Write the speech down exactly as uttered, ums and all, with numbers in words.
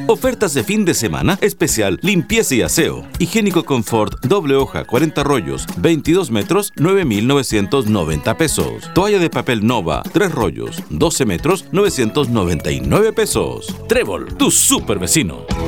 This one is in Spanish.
Ofertas de fin de semana, especial limpieza y aseo. Higiénico Confort, doble hoja, cuarenta rollos, veintidós metros, nueve mil novecientos noventa pesos. Toalla de papel Nova, tres rollos, doce metros, novecientos noventa y nueve pesos. Trébol, tu super vecino.